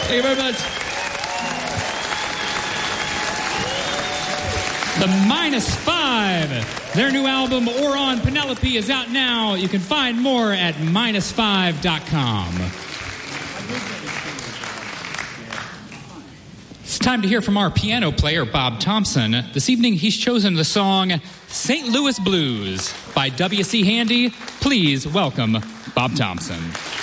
Thank you very much. The Minus Five. Their new album, Or on Penelope, is out now. You can find more at minus5.com. It's time to hear from our piano player, Bob Thompson. This evening, he's chosen the song St. Louis Blues by W.C. Handy. Please welcome Bob Thompson.